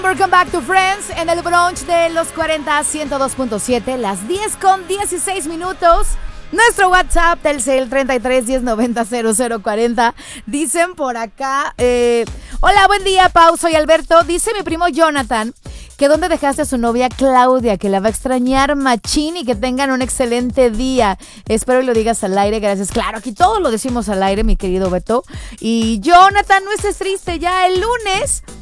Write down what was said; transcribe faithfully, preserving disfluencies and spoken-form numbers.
Welcome back to Friends en el brunch de los cuarenta, ciento dos punto siete, las diez con dieciséis minutos. Nuestro WhatsApp, Telcel treinta y tres, diez, noventa, cero cero cuarenta. Dicen por acá, eh, hola, buen día, Pau, soy Alberto. Dice mi primo Jonathan que dónde dejaste a su novia Claudia, que la va a extrañar machín y que tengan un excelente día. Espero y lo digas al aire, gracias. Claro, aquí todo lo decimos al aire, mi querido Beto. Y Jonathan, no estés triste, ya el lunes